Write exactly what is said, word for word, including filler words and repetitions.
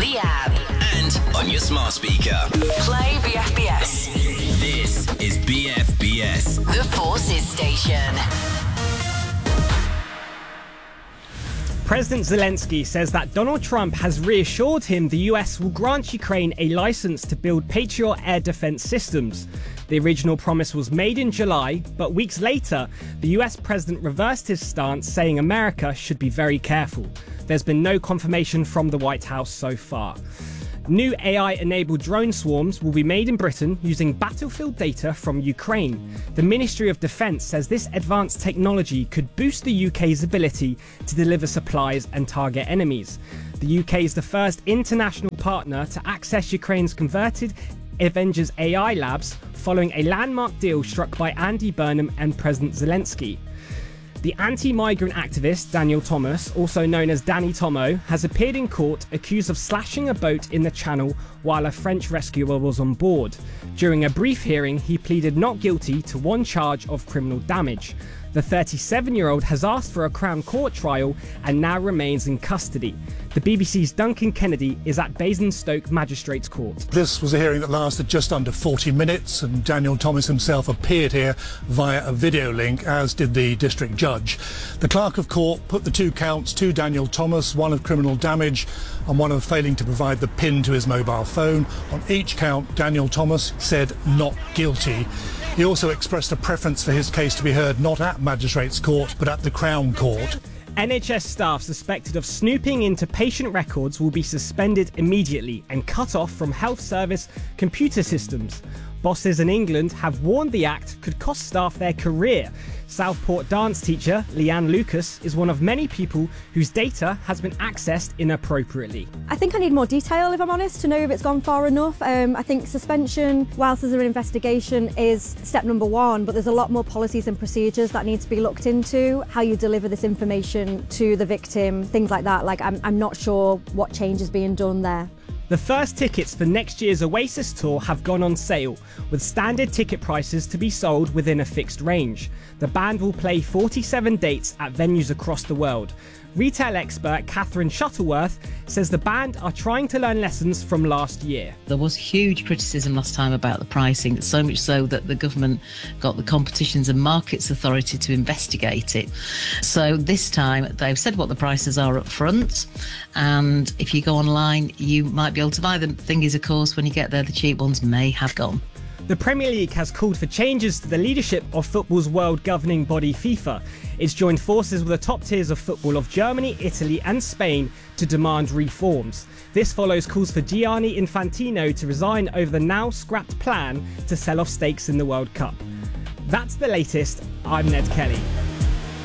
the app, and on your smart speaker. play B F B S. This is B F B S, The Forces Station. President Zelensky says that Donald Trump has reassured him the U S will grant Ukraine a license to build Patriot air defense systems. The original promise was made in July, but weeks later, the U S president reversed his stance, saying America should be very careful. There's been no confirmation from the White House so far. New A I-enabled drone swarms will be made in Britain using battlefield data from Ukraine. The Ministry of Defence says this advanced technology could boost the U K's ability to deliver supplies and target enemies. The U K is the first international partner to access Ukraine's converted Avengers A I labs following a landmark deal struck by Andy Burnham and President Zelensky. The anti-migrant activist Daniel Thomas, also known as Danny Tomo, has appeared in court accused of slashing a boat in the Channel while a French rescuer was on board. During a brief hearing, he pleaded not guilty to one charge of criminal damage. The thirty-seven-year-old has asked for a Crown Court trial and now remains in custody. The B B C's Duncan Kennedy is at Basingstoke Magistrates Court. This was a hearing that lasted just under forty minutes, and Daniel Thomas himself appeared here via a video link, as did the district judge. The clerk of court put the two counts to Daniel Thomas, one of criminal damage and one of failing to provide the PIN to his mobile phone. On each count, Daniel Thomas said not guilty. He also expressed a preference for his case to be heard not at Magistrates Court, but at the Crown Court. N H S staff suspected of snooping into patient records will be suspended immediately and cut off from health service computer systems. Bosses in England have warned the act could cost staff their career. Southport dance teacher Leanne Lucas is one of many people whose data has been accessed inappropriately. I think I need more detail, if I'm honest, to know if it's gone far enough. Um, I think suspension, whilst there's an investigation, is step number one, but there's a lot more policies and procedures that need to be looked into. How you deliver this information to the victim, things like that. Like, I'm, I'm not sure what change is being done there. The first tickets for next year's Oasis tour have gone on sale, with standard ticket prices to be sold within a fixed range. The band will play forty-seven dates at venues across the world. Retail expert Catherine Shuttleworth says the band are trying to learn lessons from last year. There was huge criticism last time about the pricing, so much so that the government got the Competitions and Markets Authority to investigate it. So this time they've said what the prices are up front, and if you go online you might be able to buy them. The thing is, of course, when you get there the cheap ones may have gone. The Premier League has called for changes to the leadership of football's world governing body FIFA. It's joined forces with the top tiers of football of Germany, Italy and Spain to demand reforms. This follows calls for Gianni Infantino to resign over the now scrapped plan to sell off stakes in the World Cup. That's the latest. I'm Ned Kelly.